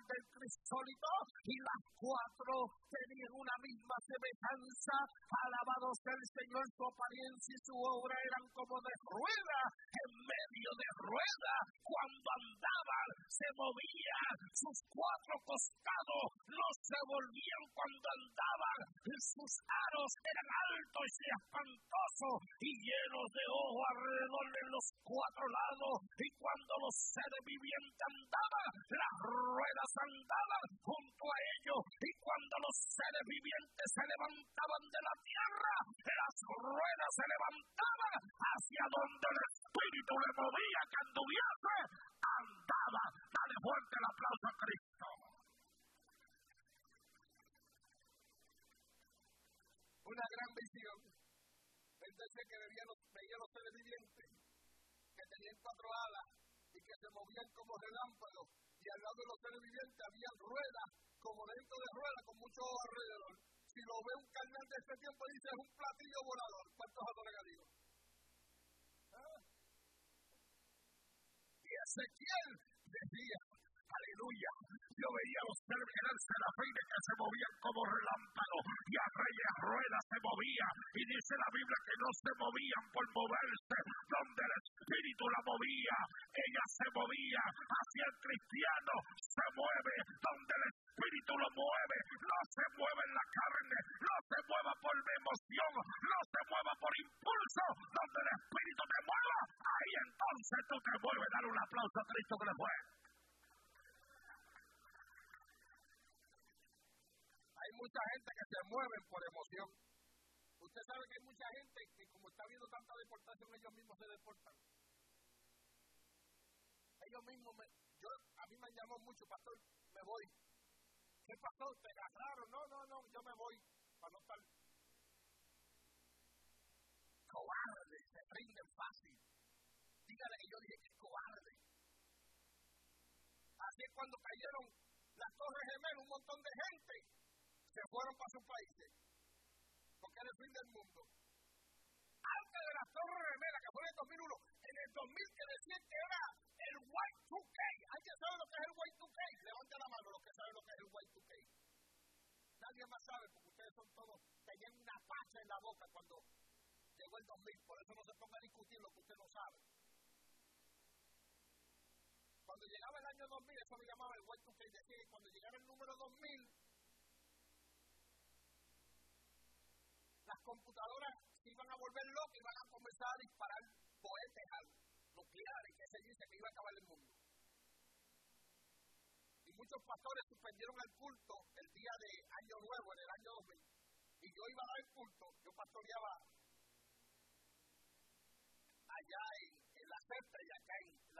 del crisólito, y las cuatro tenían una misma semejanza. Alabado sea el Señor, su apariencia y su obra eran como de rueda, en medio de rueda. Cuando andaban, se movían, sus cuatro costados no se volvían cuando andaban, sus aros eran altos y espantosos y llenos de ojos alrededor de los cuatro lados. Y cuando los seres vivientes andaban, las ruedas andaban junto a ellos. Y cuando los seres vivientes se levantaban de la tierra, las ruedas se levantaban hacia donde el Espíritu le movía que anduviese, andaba. Dale fuerte el aplauso a Cristo. Una gran visión. Entonces que veía los seres vivientes que tenían cuatro alas y que se movían como relámpagos, y al lado de los seres vivientes había ruedas, como dentro de ruedas, con mucho alrededor. Si lo ve un carnal de este tiempo, dice, es un platillo volador. ¿Cuántos adoran a Dios? Y Ezequiel decía, aleluya, yo veía a los seres serafines que se movían como relámpagos, y a reyes ruedas se movían, y dice la Biblia que no se movían por moverse, donde el Espíritu la movía, ella se movía. Hacia el cristiano se mueve donde el Espíritu lo mueve, no se mueve en la carne, no se mueva por emoción, no se mueva por impulso, donde el Espíritu te mueva, ahí entonces tú te mueves. Dar un aplauso a Cristo que le fue. Hay mucha gente que se mueve por emoción. Usted sabe que hay mucha gente que, como está viendo tanta deportación, ellos mismos se deportan. Ellos mismos, a mí me llamó mucho, pastor, me voy. ¿Qué pasó? ¿Te agarraron? No, yo me voy para no estar cobarde, se rinden fácil. Dígale que yo dije que es cobarde. Así es cuando cayeron las Torres Gemelas, un montón de gente se fueron para sus países, porque era el fin del mundo. Antes de las Torres Gemelas, que fue en el 2001, en el 2000 que decían que era el Y2K. ¿Alguien sabe lo que es el Y2K? Levante la mano los que saben lo que es el Y2K. Nadie más sabe, porque ustedes son todos, tenían una pacha en la boca cuando llegó el 2000, por eso no se ponga a discutir lo que usted no sabe. Cuando llegaba el año 2000, eso lo llamaba el Y2K, decía que cuando llegara el número 2000, las computadoras se iban a volver locas y van a comenzar a disparar cohetes nucleares, que se dice que iba a acabar el mundo. Y muchos pastores suspendieron el culto el día de Año Nuevo, en el año 2000. Y yo iba a dar el culto, yo pastoreaba allá en la Certa y acá en